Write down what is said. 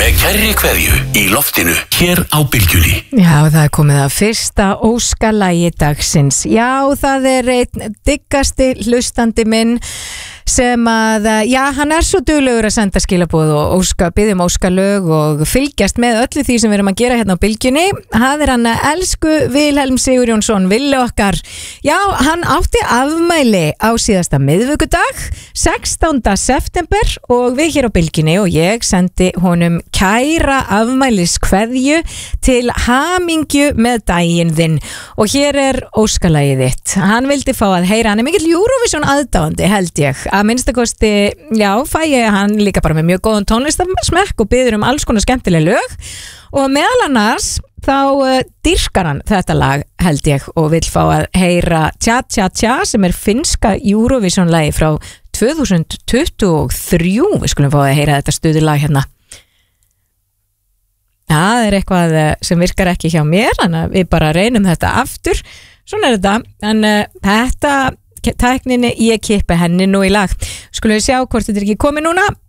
Með kærri kveðju í loftinu hér á Bylgjunni. Já, það komið að fyrsta óskalagi dagsins. Já, það einn diggasti hlustandi minn sem að, já, hann svo duglegur að senda skilaboð og biðjum óskalög og fylgjast með öllu því sem við erum að gera hérna á Bylgjunni. Það hann elsku Vilhelm Sigurjónsson, villi okkar. Já, hann átti afmæli á síðasta miðvikudag, 16. september, og við hér á Bylgjunni og ég sendi honum kæra afmæliskveðju til hamingju með daginn þinn. Og hér óskalagið þitt. Hann vildi fá að heyra, hann mikill Eurovision aðdáandi, held ég. Að minnstakosti, já, fæ ég hann líka bara með mjög góðan tónlistarsmekk og biður alls konar skemmtileg lög og meðal annars þá dýrkar hann þetta lag, held ég, og vill fá að heyra Tja Tja Tja sem finska Eurovision-lagi frá 2023. Við skulum fá að heyra þetta stuðulag hérna. Það eitthvað sem virkar ekki hjá mér, þannig að við bara reynum þetta aftur. Svona þetta, en þetta tækninni, ég kippi henni nú í lag. Skulum við sjá hvort þetta ekki komið núna.